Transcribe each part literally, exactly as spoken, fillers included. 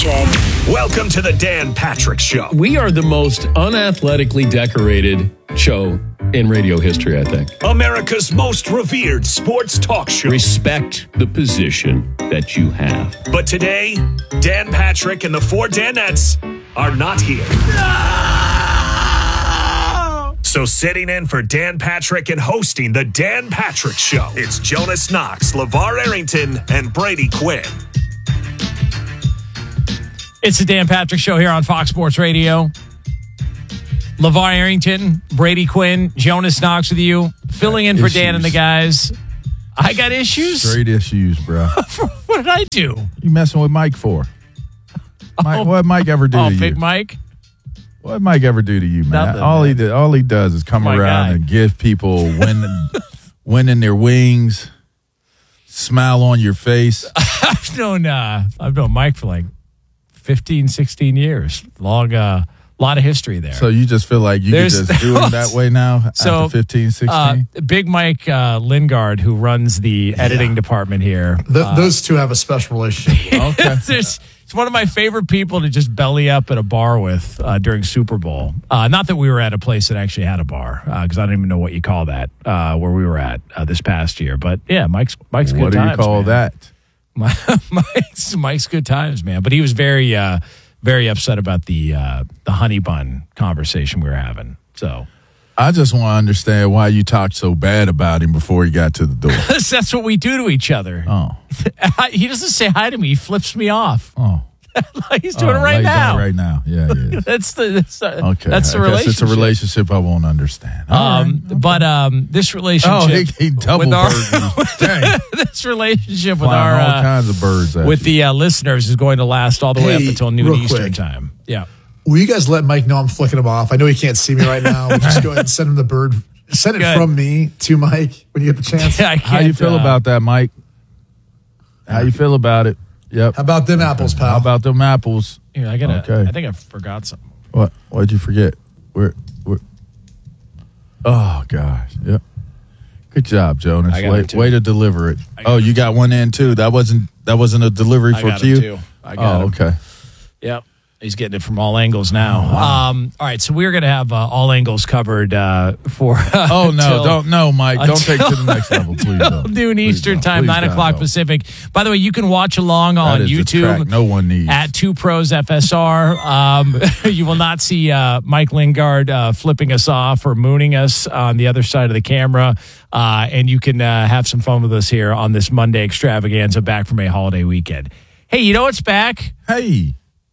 Patrick. Welcome to the Dan Patrick Show. We are the most unathletically decorated show in radio history, I think. America's most revered sports talk show. Respect the position that you have. But today, Dan Patrick and the four Danettes are not here. No! So sitting in for Dan Patrick and hosting the Dan Patrick Show, it's Jonas Knox, LeVar Arrington, and Brady Quinn. It's the Dan Patrick Show here on Fox Sports Radio. LeVar Arrington, Brady Quinn, Jonas Knox with you, filling in for Issues. Dan and the guys. I got issues? Straight issues, bro. What did I do? You messing with Mike for? Mike, Oh. what did Mike ever do Oh, to Big you? Mike? What did Mike ever do to you, man? Nothing, all man. he did, all he does is come My around guy. and give people wind, wind in their wings, smile on your face. I've known, uh, I've known Mike for like fifteen, sixteen years. Long, uh, lot of history there. So you just feel like you There's- can just do him that way now So, after fifteen, sixteen? Uh, Big Mike uh, Lingard, who runs the editing department here. Th- uh, those two have a special relationship. Okay. There's, it's one of my favorite people to just belly up at a bar with uh, during Super Bowl. Uh, not that we were at a place that actually had a bar, because I don't even know what you call that uh, where we were at uh, this past year. But yeah, Mike's Mike's good What do times. you call man. that? Mike's Mike's good times, man. But he was very uh, very upset about the uh, the honey bun conversation we were having. So I just want to understand why you talked so bad about him before he got to the door. that's what we do to each other. Oh, He doesn't say hi to me. He flips me off. oh. Like he's doing oh, it right like now. that Right now. Yeah, yeah. That's the that's the, Okay. that's the I guess relationship. it's a relationship I won't understand. All Um, right. but um, this relationship, Oh, he, he double with our, bird me. Dang. this relationship with Flying our all uh, kinds of birds at with you. the uh, listeners is going to last all the way up Hey, until noon real Eastern quick. time. Yeah, Will you guys let Mike know I'm flicking him off? I know he can't see me right now. But just go ahead and send him the bird. Send it Good. from me to Mike when you get the chance. yeah I can't, How you feel uh, about that, Mike? How you feel about it? Yep. How about them apples, pal? How about them apples? Here, I gotta. Okay. I think I forgot something. What? What'd you forget? Where? Where? Oh gosh. Yep. Good job, Jonas. I got Way, it, too. way to deliver it. I got Oh, you got one in too. That wasn't. That wasn't a delivery I for got you. him too. I got Oh, him. okay. Yep. He's getting it from all angles now. Um, all right, so we're going to have uh, all angles covered uh, for. Uh, Oh no! until- don't no, Mike. Don't take it to until- the next level, please. until Don't. Noon Please Eastern don't. time, Please nine don't, o'clock don't. Pacific. By the way, you can watch along on That is the YouTube. track no one needs. At Two Pros F S R. Um, you will not see uh, Mike Lingard uh, flipping us off or mooning us on the other side of the camera. Uh, and you can uh, have some fun with us here on this Monday extravaganza back from a holiday weekend. Hey, you know what's back? Hey.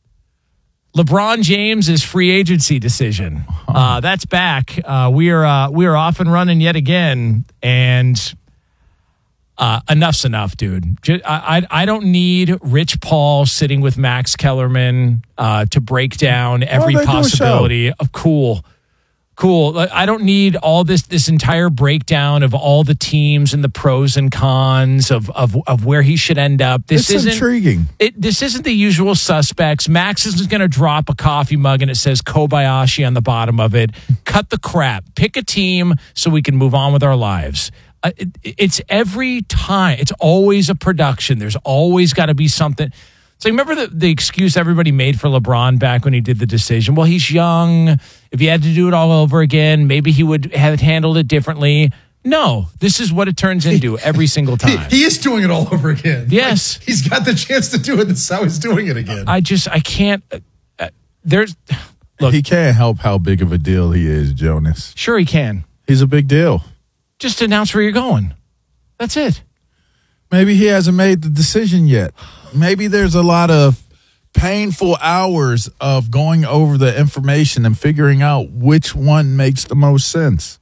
LeBron James' free agency decision. Uh, that's back. Uh, we are uh, we are off and running yet again, and uh, enough's enough, dude. Ju- I, I I don't need Rich Paul sitting with Max Kellerman uh, to break down every they do a possibility of cool. Cool. Like, I don't need all this this entire breakdown of all the teams and the pros and cons of of, of where he should end up. This It's isn't intriguing. It, this isn't the usual suspects. Max isn't going to drop a coffee mug and it says Kobayashi on the bottom of it. Cut the crap. Pick a team so we can move on with our lives. Uh, it, it's every time. It's always a production. There's always got to be something. So remember the, the excuse everybody made for LeBron back when he did the decision? Well, he's young. If he had to do it all over again, maybe he would have handled it differently. No, this is what it turns into every single He, time. he is doing it all over again. Yes. Like, he's got the chance to do it. This is how he's doing it again. I just, I can't. Uh, uh, there's, look, He can't help how big of a deal he is, Jonas. sure he can. He's a big deal. Just announce where you're going. That's it. Maybe he hasn't made the decision yet. Maybe there's a lot of painful hours of going over the information and figuring out which one makes the most sense.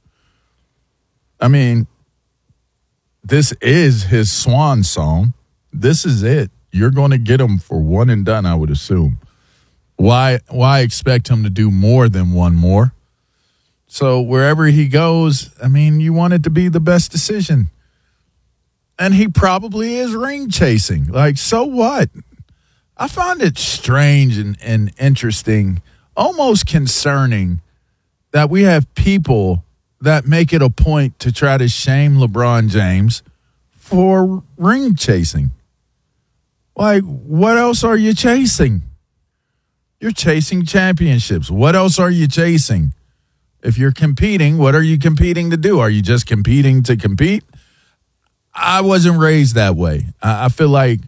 I mean, this is his swan song. This is it. You're going to get him for one and done, I would assume. Why why expect him to do more than one more? So wherever he goes, I mean, you want it to be the best decision. And he probably is ring chasing. Like, so what? I find it strange and, and interesting, almost concerning, that we have people that make it a point to try to shame LeBron James for ring chasing. Like, what else are you chasing? You're chasing championships. What else are you chasing? If you're competing, what are you competing to do? Are you just competing to compete? I wasn't raised that way. I, I feel like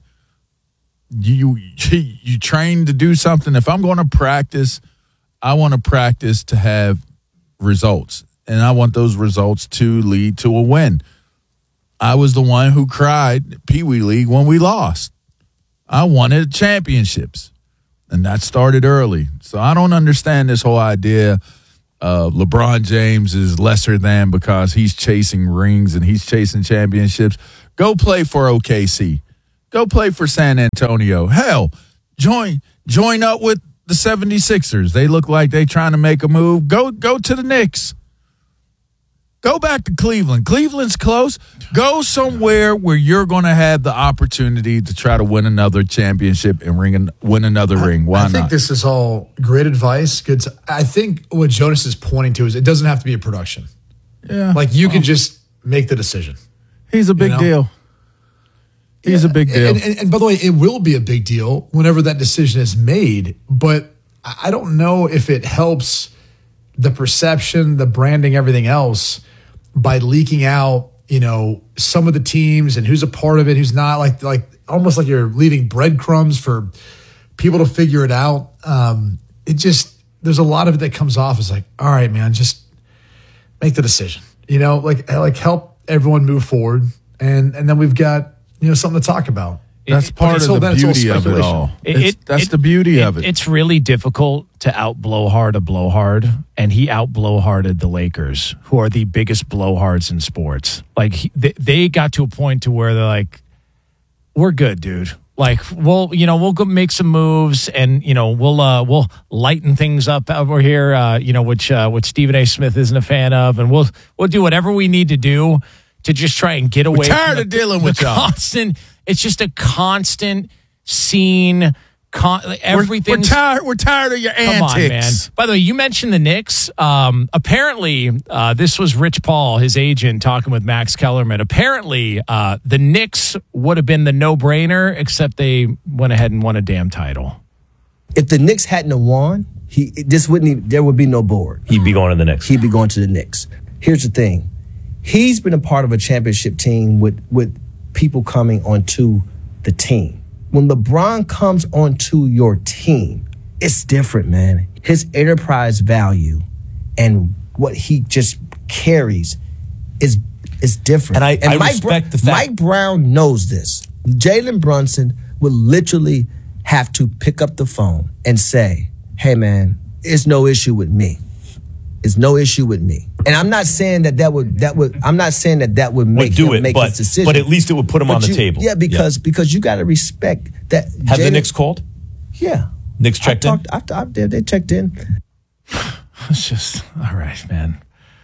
you you train to do something. If I'm going to practice, I want to practice to have results, and I want those results to lead to a win. I was the one who cried Pee Wee League when we lost. I wanted championships, and that started early. So I don't understand this whole idea of LeBron James is lesser than because he's chasing rings and he's chasing championships. Go play for O K C. Go play for San Antonio. Hell, join join up with the seventy-sixers. They look like they trying to make a move. Go go to the Knicks. Go back to Cleveland. Cleveland's close. Go somewhere where you're going to have the opportunity to try to win another championship and ring an, win another I, ring. Why I not? I think this is all great advice. Good. To, I think what Jonas is pointing to is it doesn't have to be a production. Yeah. Like you well, can just make the decision. He's a big you know? deal. He's yeah. a big deal. And, and, and by the way, it will be a big deal whenever that decision is made. But I don't know if it helps the perception, the branding, everything else by leaking out, you know, some of the teams and who's a part of it, who's not, like, like almost like you're leaving breadcrumbs for people to figure it out. Um, it just, there's a lot of it that comes off as like, all right, man, just make the decision, you know, like, like help everyone move forward. And, and then we've got, you know, something to talk about. That's It- part until of the then, it's all beauty of it speculation. all. It- It's- it- that's it- the beauty it- of it. It's really difficult to out blowhard a blowhard, and he out blowharded the Lakers, who are the biggest blowhards in sports. Like he, they, they got to a point to where they're like, "We're good, dude. Like we'll, you know, we'll go make some moves, and you know, we'll uh, we'll lighten things up over here. Uh, you know, which uh, which Stephen A. Smith isn't a fan of, and we'll we'll do whatever we need to do to just try and get away. We're tired from the, of dealing the with y'all. constant. It's just a constant scene. Con- everything. We're, we're tired. We're tired of your Come antics. on, man. By the way, you mentioned the Knicks. Um, apparently, uh, this was Rich Paul, his agent, talking with Max Kellerman. Apparently, uh, the Knicks would have been the no-brainer, except they went ahead and won a damn title. If the Knicks hadn't have won, he this wouldn't even, there would be no board. He'd be going to the Knicks. He'd be going to the Knicks. Here's the thing. He's been a part of a championship team with, with people coming onto the team. When LeBron comes onto your team, it's different, man. His enterprise value and what he just carries is is different. And I, I Mike respect Br- the fact. Mike Brown knows this. Jalen Brunson will literally have to pick up the phone and say, hey, man, it's no issue with me. It's no issue with me. And I'm not saying that that would that would I'm not saying that that would make Would do him it, make but, his decision. but at least it would put him But on the you- table. Yeah, because because you got to respect that. Have the Jalen- Knicks called? Yeah. Knicks checked I in? talked, I, I, they, they checked in. It's just, all right, man.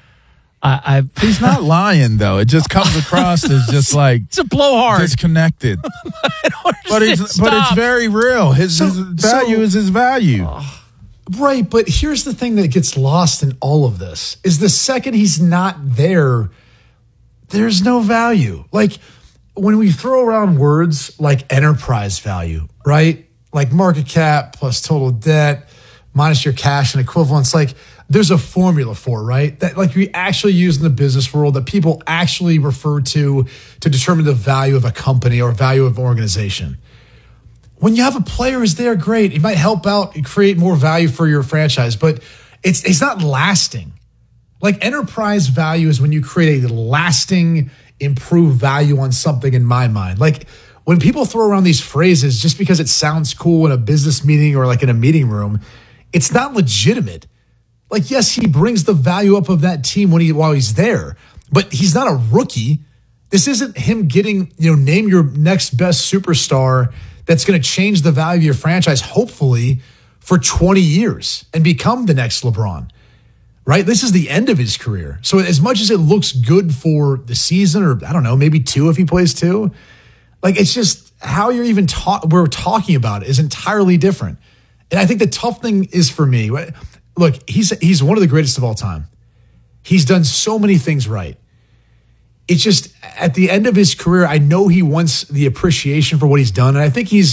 I, I've, He's not lying, though. It just comes across as just like it's a blowhard. disconnected. But it's Stop. but it's very real. His, So- his value so- is his value. Right, but here's the thing that gets lost in all of this is the second he's not there, there's no value. Like when we throw around words like enterprise value, right? Like market cap plus total debt minus your cash and equivalents, like there's a formula for it, right? That like we actually use in the business world that people actually refer to to determine the value of a company or value of an organization. When you have a player who's there, great. He might help out and create more value for your franchise, but it's it's not lasting. Like enterprise value is when you create a lasting, improved value on something in my mind. Like when people throw around these phrases just because it sounds cool in a business meeting or like in a meeting room, it's not legitimate. Like, yes, he brings the value up of that team when he while he's there, but he's not a rookie. This isn't him getting, you know, name your next best superstar that's going to change the value of your franchise, hopefully, for twenty years and become the next LeBron, right? This is the end of his career. So as much as it looks good for the season, or I don't know, maybe two if he plays two, like it's just how you're even ta- we're talking about it is entirely different. And I think the tough thing is for me, look, he's he's one of the greatest of all time. He's done so many things right. It's just at the end of his career, I know he wants the appreciation for what he's done. And I think he's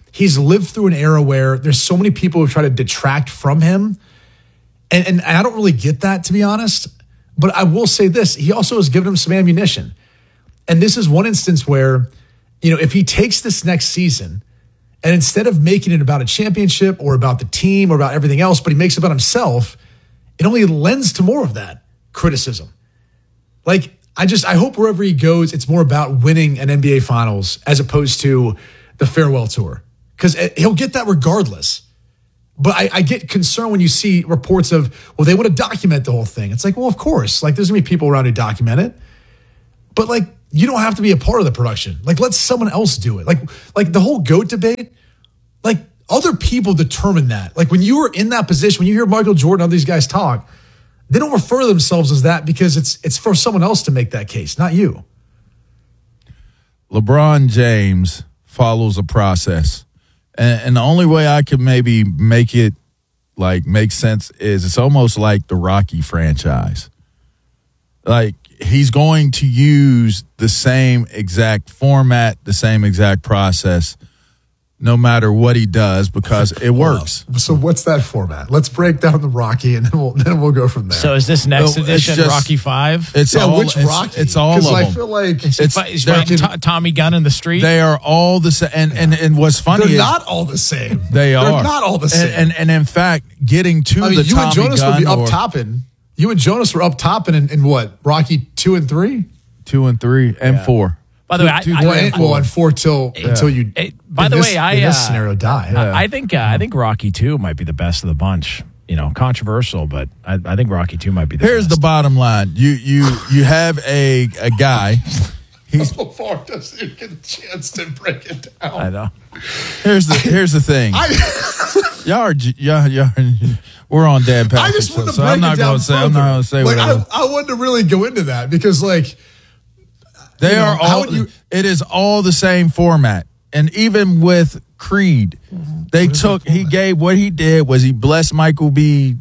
he's lived through an era where there's so many people who try to detract from him. And, and I don't really get that, to be honest. But I will say this. He also has given him some ammunition. And this is one instance where, you know, if he takes this next season and instead of making it about a championship or about the team or about everything else, but he makes it about himself, it only lends to more of that criticism. Like, I just, I hope wherever he goes, it's more about winning an N B A Finals as opposed to the farewell tour. Because he'll get that regardless. But I, I get concerned when you see reports of, well, they want to document the whole thing. It's like, well, of course. Like, there's going to be people around who document it. But, like, you don't have to be a part of the production. Like, let someone else do it. Like, like the whole GOAT debate, like, other people determine that. Like, when you were in that position, when you hear Michael Jordan and all these guys talk, they don't refer to themselves as that because it's it's for someone else to make that case, not you. LeBron James follows a process. And, and the only way I could maybe make it, like, make sense is it's almost like the Rocky franchise. Like, he's going to use the same exact format, the same exact process, no matter what he does, because it works. Wow. So what's that format? Let's break down the Rocky, and then we'll then we'll go from there. So is this next No, it's edition just- Rocky Five? It's yeah, all, which it's, Rocky? It's all of I them. feel like It's- Is they're- right, To- Tommy Gunn in the street? They are all the same. And, and, and what's funny they're is not all the same. they are. They're not all the same. And, and, and in fact, getting to I mean, the you Tommy and Jonas Gunn would be up or topping. You and Jonas were up topping in, in what? Rocky two and three? two and three and four. By the way, I, Two- I, two Well, and and, well, and four till until you. Hey, by in the this- way, I in this uh, scenario die. I, I think uh, I think Rocky Two might be the best of the bunch. You know, controversial, but I, I think Rocky Two might be the Here's best. the bottom line. You you you have a a guy. He's Before doesn't even get a chance to break it down. I know. here's the here's the thing. Y'all are y'all, y'all we're on Dan Patrick. I just so, want to so break I'm not it down gonna say further. I'm not gonna say like, whatever. I, I wanted to really go into that because, like, They you know, are how all. would you- It is all the same format, and even with Creed, they took. He gave what he did was he blessed Michael B.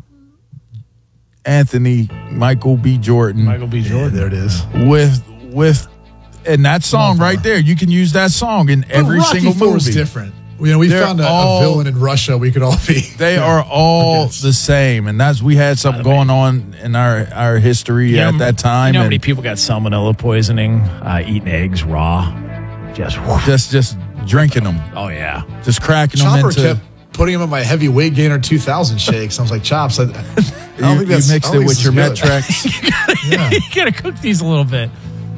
Anthony, Michael B. Jordan, Michael B. Jordan. there it is. with with, and that song right there. You can use that song in every Rocky single four is movie. different. You know, we They're found a, all- a villain in Russia we could all be. They are all the same, and that's we had something going on in our our history You know, at that time, You know how and many people got salmonella poisoning, uh, eating eggs raw? Just, just just drinking them, oh yeah. just cracking them Chopper into. kept putting him in my heavy weight gainer two thousand shakes. I was like, Chops, I, I don't You, think you that's, mixed I don't it think with this your is good. Metrex. Yeah. You gotta cook these a little bit.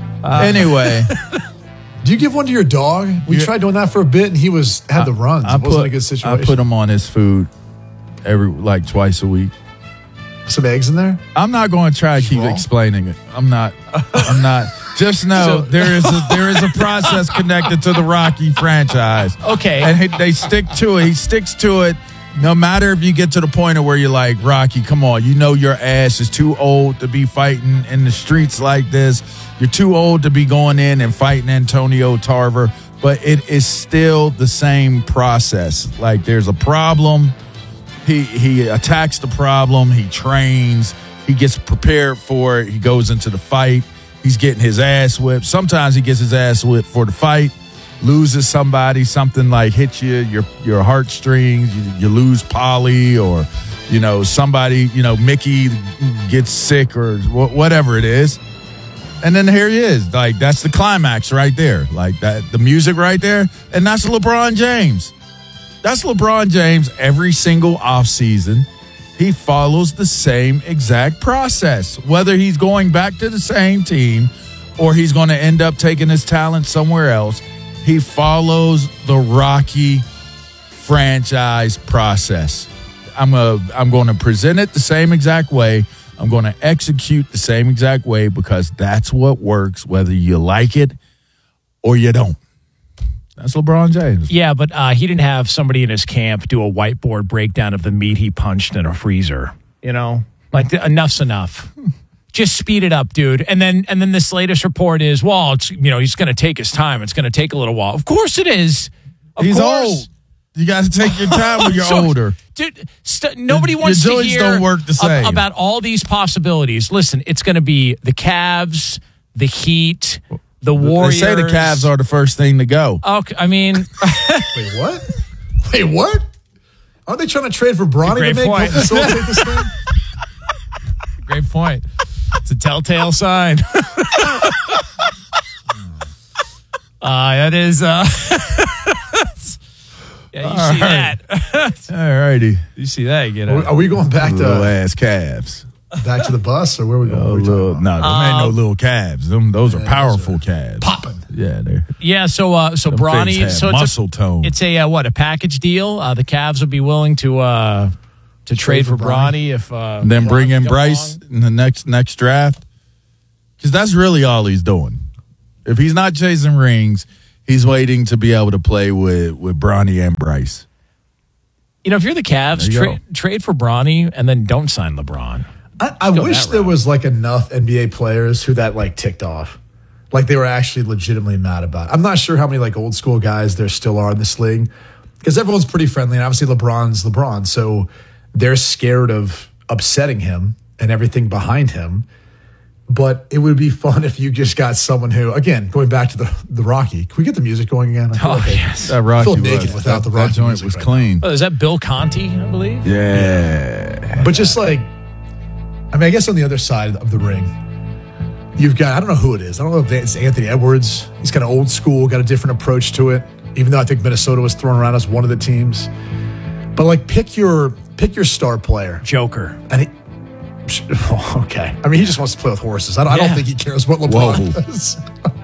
Anyway, Do you give one to your dog? We Yeah. tried doing that for a bit, and he was had the runs. I it wasn't put a good situation. I put him on his food every like twice a week. some eggs in there. I'm not going to try to keep Wrong. explaining it. I'm not. I'm not. Just know there is a, there is a process connected to the Rocky franchise. Okay. and he, they stick to it. He sticks to it. No matter if you get to the point of where you're like, Rocky, come on, you know your ass is too old to be fighting in the streets like this. You're too old to be going in and fighting Antonio Tarver. But it is still the same process. Like, there's a problem. He he attacks the problem. He trains. He gets prepared for it. He goes into the fight. He's getting his ass whipped. Sometimes he gets his ass whipped for the fight. Loses somebody, something like hits you, your your heartstrings, you, you lose Polly, or, you know, somebody, you know, Mickey gets sick or wh- whatever it is. And then here he is. Like, that's the climax right there. Like, that, the music right there. And that's LeBron James. That's LeBron James every single offseason. He follows the same exact process, whether he's going back to the same team or he's going to end up taking his talent somewhere else. He follows the Rocky franchise process. I'm a, I'm going to present it the same exact way. I'm going to execute the same exact way because that's what works, whether you like it or you don't. That's LeBron James. Yeah, but uh, he didn't have somebody in his camp do a whiteboard breakdown of the meat he punched in a freezer. You know, like the, enough's enough. Just speed it up, dude. And then and then this latest report is, well, it's, you know, he's going to take his time. It's going to take a little while. Of course it is. Of He's course. old. You got to take your time when you're So, older. Dude, st- nobody Your- wants your to joints hear don't work the ab- same. about all these possibilities. Listen, it's going to be the Cavs, the Heat, the They Warriors. say the Cavs are the first thing to go. Okay, I mean, Wait, what? Wait, what? Aren't they trying to trade for Bronny Great to make point. help facilitate this thing? Great point. It's a telltale sign. uh, that is. Uh, yeah, you All see right. that. All righty. You see that? You get Are we, it. are we going back Little to ass calves. back to the bus, or where are we going? Oh, What are we talking little, about? no, them ain't no little calves. Them, those are Yeah, powerful those calves. Popping. Yeah, they're Yeah. So, uh, so them things Bronny. have So it's muscle a, tone. It's a uh, what? A package deal. Uh, the Cavs would be willing to uh, to trade, for for Bronny if. Uh, And then bring Bronny in come Bryce along. in the next next draft, because that's really all he's doing. If he's not chasing rings, he's waiting to be able to play with with Bronny and Bryce. You know, if you're the Cavs, There you tra- trade for Bronny and then don't sign LeBron. I, I go wish that there route. was like enough N B A players who that like ticked off. Like they were actually legitimately mad about it. I'm not sure how many like old school guys there still are in this league because everyone's pretty friendly. And obviously LeBron's LeBron. So they're scared of upsetting him and everything behind him. But it would be fun if you just got someone who, again, going back to the the Rocky. Can we get the music going again? I feel Oh, like I- yes. That Rocky feel naked was, without that, the Rocky that joint music was right clean. Oh, is that Bill Conti, I believe? Yeah. But just like, I mean, I guess on the other side of the ring, you've got, I don't know who it is. I don't know if it's Anthony Edwards. He's kind of old school, got a different approach to it, even though I think Minnesota was thrown around as one of the teams. But like, pick your pick your star player. Joker. And he, oh, okay. I mean, he just wants to play with horses. I don't, I don't Yeah. think he cares what LeBron Whoa. does.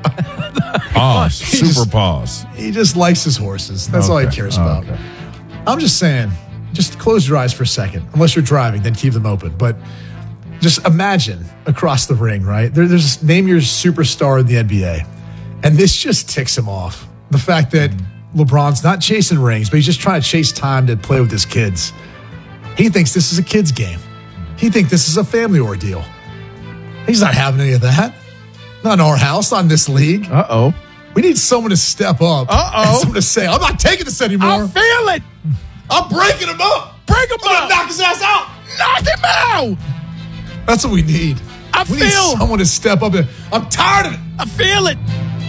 Pause. He Super just- pause. He just likes his horses. That's all he Okay. cares Oh, about. okay. I'm just saying, just close your eyes for a second. Unless you're driving, then keep them open. But just imagine across the ring, right? There, there's name your superstar in the N B A, and this just ticks him off. The fact that LeBron's not chasing rings, but he's just trying to chase time to play with his kids. He thinks this is a kid's game. He thinks this is a family ordeal. He's not having any of that. Not in our house, not in this league. Uh oh. We need someone to step up. Uh-oh. And someone to say, I'm not taking this anymore. I feel it. I'm breaking him up. Break him I'm up. gonna knock his ass out. Knock him out. That's what we need. I we need feel- someone to step up. And, I'm tired of it. I feel it.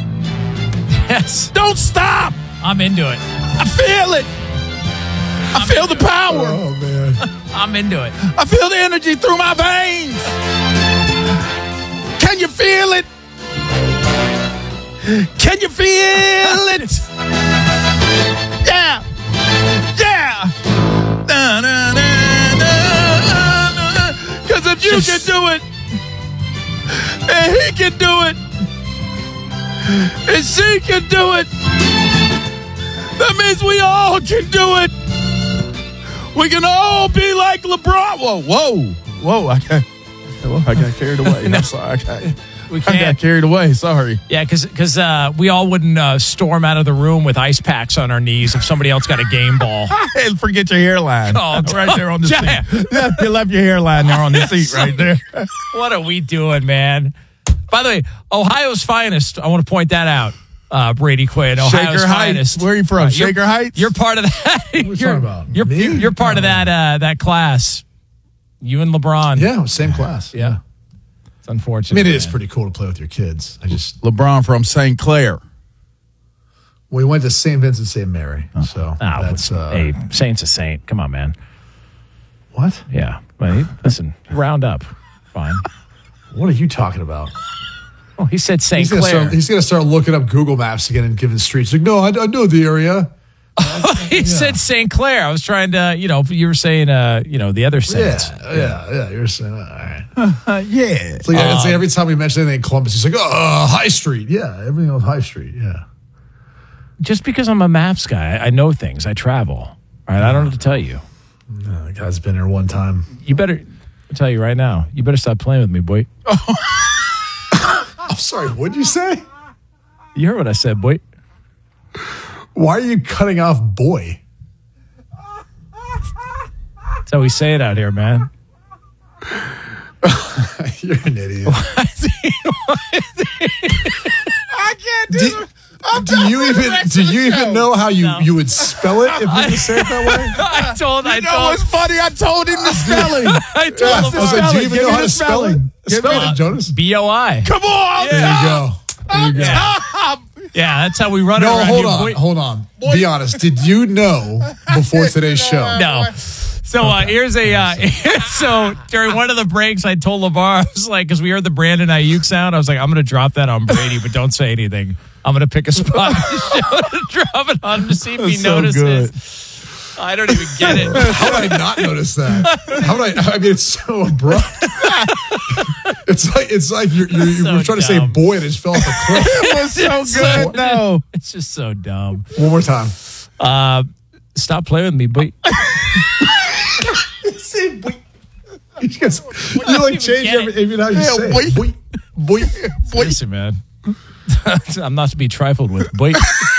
Yes. Don't stop. I'm into it. I feel it. I feel the power. Oh man. I'm into it. I feel the energy through my veins. Can you feel it? Can you feel it? Yeah. Yeah. Na, na, na, na, na. Cause if you can do it, and he can do it, and she can do it, that means we all can do it. We can all be like LeBron. Whoa, whoa, whoa! I got, whoa, I got carried away. I'm sorry. I got, We I got can't. carried away. Sorry. Yeah, because because uh, we all wouldn't uh, storm out of the room with ice packs on our knees if somebody else got a game ball. And forget your hairline. Oh, right there on the yeah. seat. Yeah, you left your hairline there on the seat right there. What are we doing, man? By the way, Ohio's finest. I want to point that out. Uh, Brady Quinn, Ohio's Shaker Heights. finest. Where are you from? you're- Shaker Heights? You're part of that. What are you you're, talking about? You're, Me? you're, you're part of Oh. that uh, that class. You and LeBron. Yeah, same class. Yeah. It's I unfortunate. mean, it is man. pretty cool to play with your kids. I just LeBron from Saint Clair. we went to Saint Vincent, Saint Mary. So Oh, that's uh, hey, Saint's a saint. Come on, man. what? Yeah. Well, he- listen, round up. Fine. What are you talking about? Oh, he said Saint He's gonna, Clair. start, he's gonna start looking up Google Maps again and giving streets. Like, no, I, I know the area. he said Saint Clair. I was trying to, you know, you were saying, uh, you know, the other Yeah, saints. yeah, yeah. You're saying, all right. Uh, yeah. So yeah, it's Um, like every time we mention anything in Columbus, he's like, oh, uh, High Street. Yeah, everything on High Street. Yeah. Just because I'm a maps guy, I know things. I travel. All right, I don't know what to tell you. Uh, the guy's been here one time. You better, I'll tell you right now, you better stop playing with me, boy. I'm sorry, what'd you say? You heard what I said, boy. Why are you cutting off boy? That's how we say it out here, man. You're an idiot. I can't do Do, do you even do you even know how you, No. you would spell it if you would say it that way? I told, I You know told, what's funny? I told him the spelling. I told I him was like, do spelling. you even Give know me how the to spell it? spelling. Give Spell me it, Jonas. B O I. Come on. There you go. There you go. Stop. Yeah, that's how we run it No, around hold here, on, boy. hold on. Be honest. Did you know before today's show? No. So uh, here's a uh, so during one of the breaks, I told LeVar, I was like, because we heard the Brandon Ayuk sound, I was like, I'm going to drop that on Brady, but don't say anything. I'm going to pick a spot in the show to drop it on him to see if he That's so notices. I don't even get it. How did I not notice that? How did I? I mean, it's so abrupt. It's like it's like you're, you're, So you're trying to say dumb. boy and it just fell off a cliff. It was so good. No. It's just so dumb. One more time. Uh, stop playing with me, boy. You guys, you don't like even change get every, it. even how you Yeah, say boy. it. Boy, boy, boy. Listen, man. I'm not to be trifled with, boy.